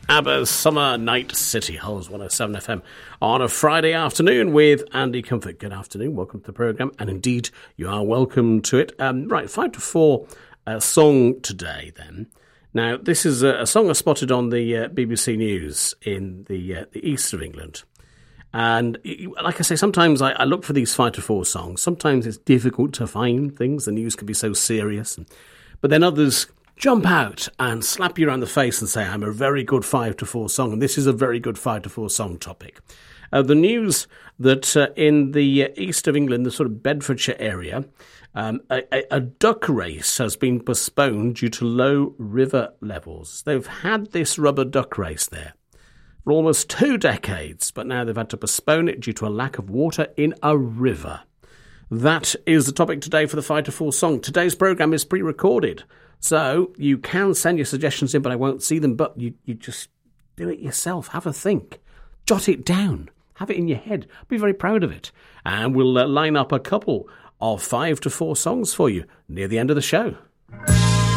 ABBA's Summer Night City holds 107 FM on a Friday afternoon with Andy Comfort. Good afternoon, welcome to the programme, and indeed you are welcome to it. Right, 5 to 4 song today then. Now, this is a song I spotted on the BBC News in the east of England. And like I say, sometimes I look for these 5 to 4 songs. Sometimes it's difficult to find things. The news can be so serious. But then others jump out and slap you around the face and say, I'm a very good 5 to 4 song. And this is a very good 5 to 4 song topic. The news that in the east of England, the sort of Bedfordshire area, a duck race has been postponed due to low river levels. They've had this rubber duck race there for almost 2 decades, but now they've had to postpone it due to a lack of water in a river. That is the topic today for the 5 to 4 song. Today's programme is pre-recorded, so you can send your suggestions in, but I won't see them, but you just do it yourself. Have a think. Jot it down. Have it in your head. Be very proud of it. And we'll line up a couple of 5 to 4 songs for you near the end of the show.